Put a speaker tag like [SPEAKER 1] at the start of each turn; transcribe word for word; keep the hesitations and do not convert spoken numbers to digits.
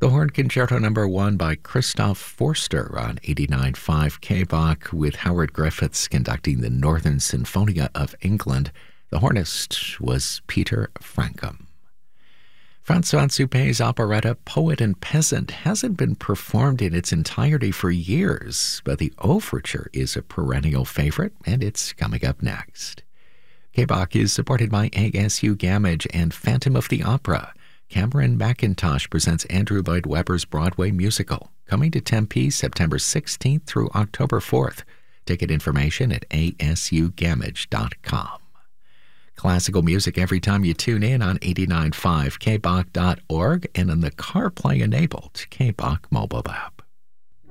[SPEAKER 1] The Horn Concerto Number One by Christoph Forster on eighty-nine point five K B A C, with Howard Griffiths conducting the Northern Sinfonia of England. The hornist was Peter Frankum. Francois Suppé's operetta Poet and Peasant hasn't been performed in its entirety for years, but the overture is a perennial favorite, and it's coming up next. K B A C is supported by A S U Gamage and Phantom of the Opera. Cameron McIntosh presents Andrew Lloyd Webber's Broadway musical, coming to Tempe September sixteenth through October fourth. Ticket information at A S U gamage dot com. Classical music every time you tune in on eighty-nine point five K B A C dot org and on the CarPlay-enabled K B A C mobile app.